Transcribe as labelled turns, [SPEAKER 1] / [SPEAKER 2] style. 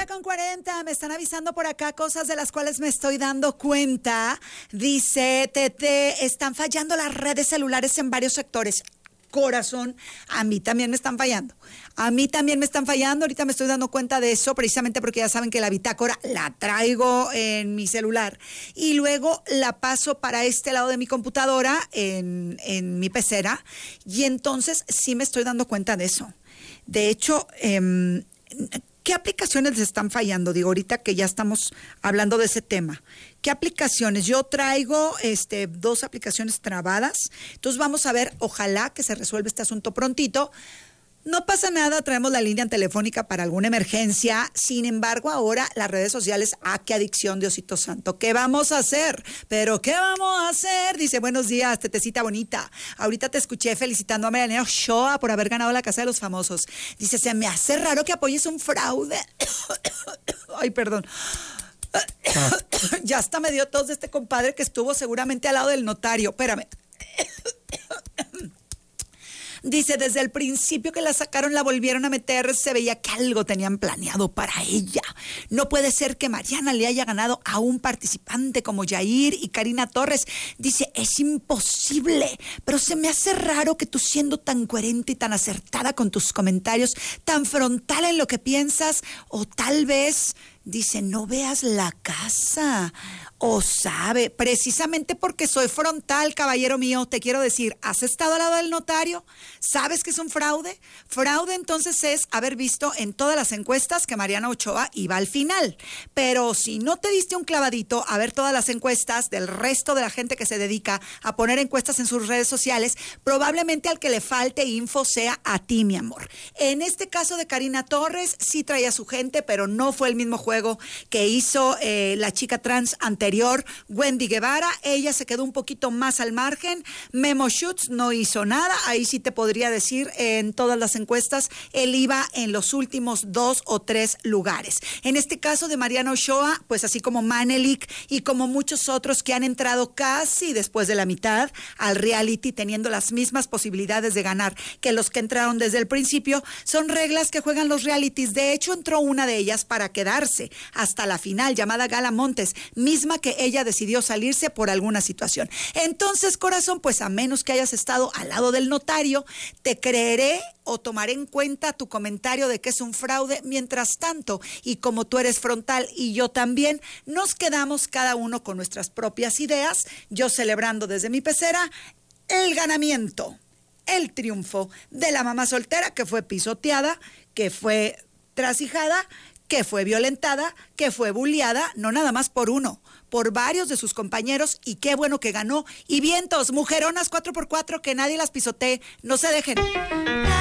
[SPEAKER 1] 9:40, me están avisando por acá cosas de las cuales me estoy dando cuenta. Dice, Tete, están fallando las redes celulares en varios sectores. Corazón, a mí también me están fallando. Ahorita me estoy dando cuenta de eso, precisamente porque ya saben que la bitácora la traigo en mi celular y luego la paso para este lado de mi computadora en mi pecera, y entonces sí me estoy dando cuenta de eso. De hecho, ¿qué aplicaciones les están fallando? Digo, ahorita que ya estamos hablando de ese tema. ¿Qué aplicaciones? Yo traigo 2 aplicaciones trabadas. Entonces vamos a ver, ojalá que se resuelva este asunto prontito. No pasa nada, traemos la línea telefónica para alguna emergencia. Sin embargo, ahora las redes sociales, qué adicción, Diosito Santo. ¿Qué vamos a hacer? ¿Pero qué vamos a hacer? Dice, buenos días, Tetecita bonita. Ahorita te escuché felicitando a Melania Ochoa por haber ganado la Casa de los Famosos. Dice, se me hace raro que apoyes un fraude. Ay, perdón. Ya hasta me dio tos de este compadre que estuvo seguramente al lado del notario. Espérame. Dice, desde el principio que la sacaron, la volvieron a meter, se veía que algo tenían planeado para ella. No puede ser que Mariana le haya ganado a un participante como Yair y Karina Torres. Dice, es imposible, pero se me hace raro que tú, siendo tan coherente y tan acertada con tus comentarios, tan frontal en lo que piensas, o tal vez, dice, no veas la casa. O sabe, precisamente porque soy frontal, caballero mío, te quiero decir, ¿has estado al lado del notario? ¿Sabes que es un fraude? Fraude entonces es haber visto en todas las encuestas que Mariana Ochoa iba al final. Pero si no te diste un clavadito a ver todas las encuestas del resto de la gente que se dedica a poner encuestas en sus redes sociales, probablemente al que le falte info sea a ti, mi amor. En este caso de Karina Torres, sí traía a su gente, pero no fue el mismo juego que hizo la chica trans anterior, Wendy Guevara. Ella se quedó un poquito más al margen. Memo Schutz no hizo nada. Ahí sí te podría decir, en todas las encuestas, él iba en los últimos 2 o 3 lugares. En este caso de Mariana Ochoa, pues así como Manelik y como muchos otros que han entrado casi después de la mitad al reality, teniendo las mismas posibilidades de ganar que los que entraron desde el principio, son reglas que juegan los realities. De hecho, entró una de ellas para quedarse hasta la final, llamada Gala Montes, misma que ella decidió salirse por alguna situación. Entonces, corazón, pues a menos que hayas estado al lado del notario, te creeré o tomaré en cuenta tu comentario de que es un fraude. Mientras tanto, y como tú eres frontal y yo también, nos quedamos cada uno con nuestras propias ideas, yo celebrando desde mi pecera el ganamiento, el triunfo de la mamá soltera que fue pisoteada, que fue trasijada, que fue violentada, que fue bulliada, no nada más por uno, por varios de sus compañeros, y qué bueno que ganó. Y vientos, mujeronas 4x4, que nadie las pisotee, no se dejen.